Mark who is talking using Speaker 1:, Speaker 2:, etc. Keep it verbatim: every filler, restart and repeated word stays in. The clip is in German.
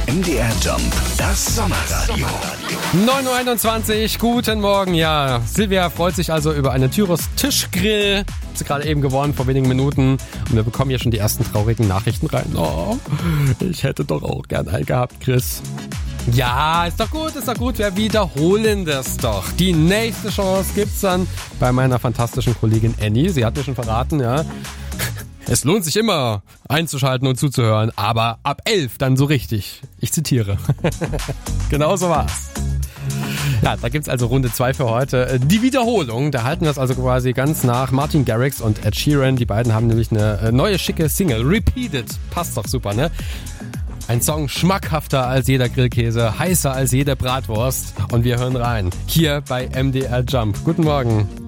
Speaker 1: M D R Jump, das Sommerradio.
Speaker 2: neun Uhr einundzwanzig, guten Morgen. Ja, Silvia freut sich also über einen Tyros Tischgrill. Hat sie gerade eben gewonnen, vor wenigen Minuten. Und wir bekommen hier schon die ersten traurigen Nachrichten rein. Oh, ich hätte doch auch gern einen gehabt, Chris. Ja, ist doch gut, ist doch gut. Wir wiederholen das doch. Die nächste Chance gibt's dann bei meiner fantastischen Kollegin Annie. Sie hat mir schon verraten, ja. Es lohnt sich immer einzuschalten und zuzuhören, aber ab elf dann so richtig. Ich zitiere. Genau so war's. Ja, da gibt's also Runde zwei für heute. Die Wiederholung, da halten wir es also quasi ganz nach Martin Garrix und Ed Sheeran. Die beiden haben nämlich eine neue schicke Single, Repeated. Passt doch super, ne? Ein Song schmackhafter als jeder Grillkäse, heißer als jede Bratwurst. Und wir hören rein. Hier bei M D R Jump. Guten Morgen.